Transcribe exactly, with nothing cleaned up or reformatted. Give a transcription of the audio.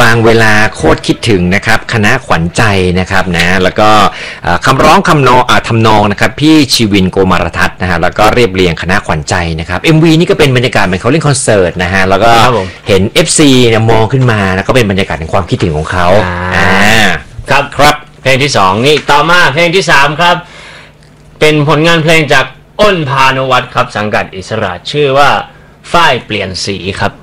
างเวลาโคตรคิดถึงนะครับคณะขวัญใจนะครับนะแล้วก็คำร้องคำนองทำนองนะครับพี่ชีวินโกมารทัศน์นะฮะแล้วก็เรียบเรียงคณะขวัญใจนะครับ เอ็ม วี นี่ก็เป็นบรรยากาศเหมือนเขาเล่นคอนเสิร์ตนะฮะแล้วก็เห็น เอฟ ซี เนี่ยมองขึ้นมาแล้วก็เป็นบรรยากาศแห่งความคิดถึงของเขาอ่าครับครับเพลงที่สองนี่ต่อมาเพลงที่สามครับเป็นผลงานเพลงจากอ้นพานุวัฒน์ครับสังกัดอิสระชื่อว่าฝ้ายเปลี่ยนสีครับ